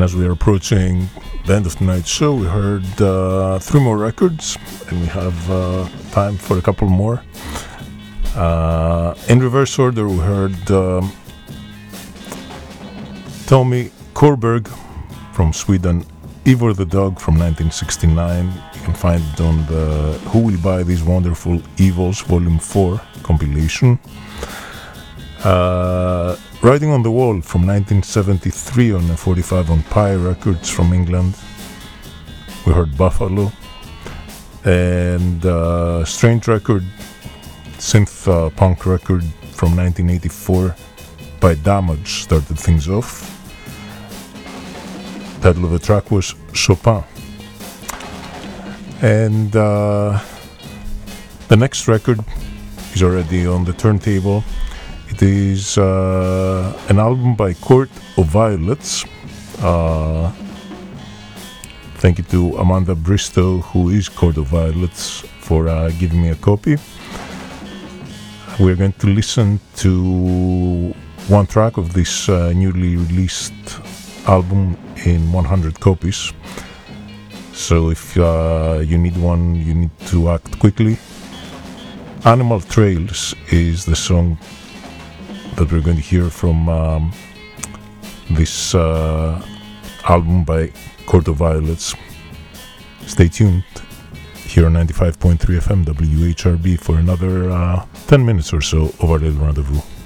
And as we are approaching the end of tonight's show, we heard 3 more records, and we have time for a couple more. In reverse order, we heard Tommy Körberg from Sweden, Ivor the Dog from 1969. You can find it on the Who Will Buy These Wonderful Evils Volume 4 compilation. Riding on the Wall from 1973 on a 45 on Pi Records from England. We heard Buffalo. And Strange Record, synth punk record from 1984 by Damage started things off. Title of the track was Chopin. And the next record is already on the turntable. It is an album by Court of Violets. Thank you to Amanda Bristow, who is Court of Violets, for giving me a copy. We're going to listen to one track of this newly released album in 100 copies. So if you need one, you need to act quickly. Animal Trails is the song that we're going to hear from this album by Court of Violets. Stay tuned here on 95.3 FM WHRB for another 10 minutes or so of our little rendezvous.